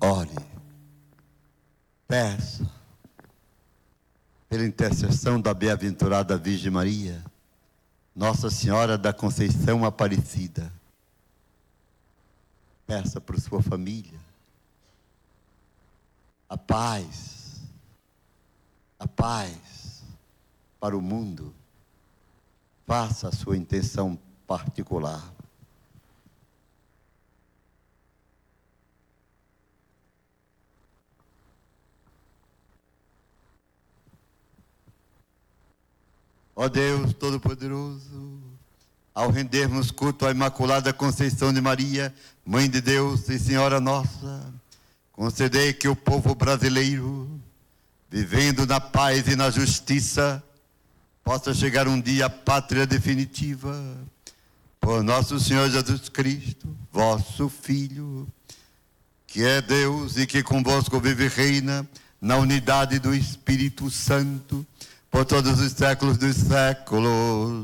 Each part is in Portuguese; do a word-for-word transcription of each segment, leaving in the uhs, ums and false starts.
Ore, peça, pela intercessão da bem-aventurada Virgem Maria, Nossa Senhora da Conceição Aparecida. Peça por sua família a paz, a paz para o mundo. Faça a sua intenção particular. Ó Deus Todo-Poderoso, ao rendermos culto à Imaculada Conceição de Maria, Mãe de Deus e Senhora Nossa, concedei que o povo brasileiro, vivendo na paz e na justiça, possa chegar um dia à pátria definitiva, por nosso Senhor Jesus Cristo, vosso Filho, que é Deus e que convosco vive e reina, na unidade do Espírito Santo, por todos os séculos dos séculos.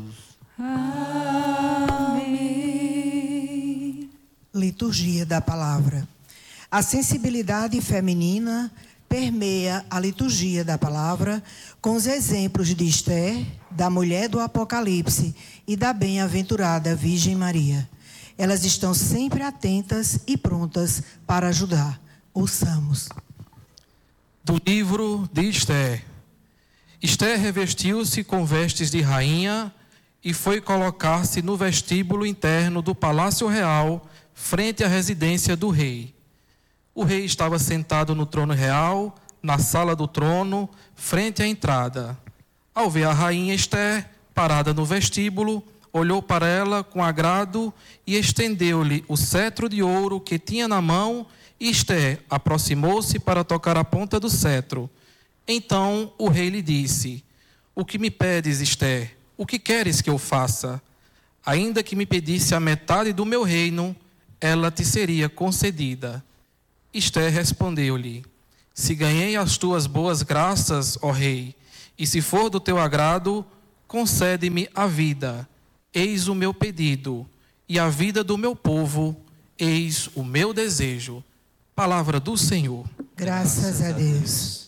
Amém. Liturgia da Palavra. A sensibilidade feminina permeia a liturgia da palavra com os exemplos de Esther, da mulher do Apocalipse e da bem-aventurada Virgem Maria. Elas estão sempre atentas e prontas para ajudar. Ouçamos. Do livro de Esther. Esther revestiu-se com vestes de rainha e foi colocar-se no vestíbulo interno do Palácio Real, frente à residência do rei. O rei estava sentado no trono real, na sala do trono, frente à entrada. Ao ver a rainha Esther parada no vestíbulo, olhou para ela com agrado e estendeu-lhe o cetro de ouro que tinha na mão, e Esther aproximou-se para tocar a ponta do cetro. Então o rei lhe disse: o que me pedes, Esther? O que queres que eu faça? Ainda que me pedisse a metade do meu reino, ela te seria concedida. Esther respondeu-lhe: se ganhei as tuas boas graças, ó rei, e se for do teu agrado, concede-me a vida. Eis o meu pedido, e a vida do meu povo, eis o meu desejo. Palavra do Senhor. Graças a Deus.